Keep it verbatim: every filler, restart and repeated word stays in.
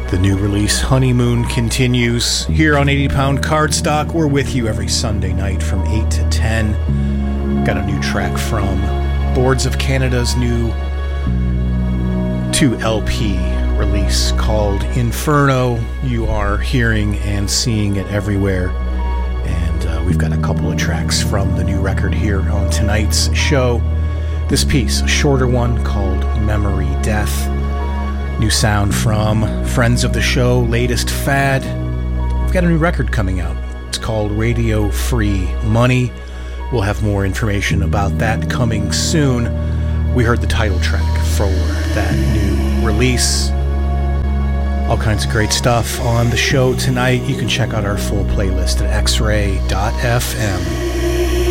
The new release, Honeymoon, continues here on eighty pound Cardstock. We're with you every Sunday night from eight to ten. Got a new track from Boards of Canada's new two L P release called Inferno. You are hearing and seeing it everywhere. And uh, we've got a couple of tracks from the new record here on tonight's show. This piece, a shorter one called Memory Death. New sound from friends of the show, Latest Fad. We've got a new record coming out. It's called Radio Free Money. We'll have more information about that coming soon. We heard the title track for that new release. All kinds of great stuff on the show tonight. You can check out our full playlist at x ray dot f m.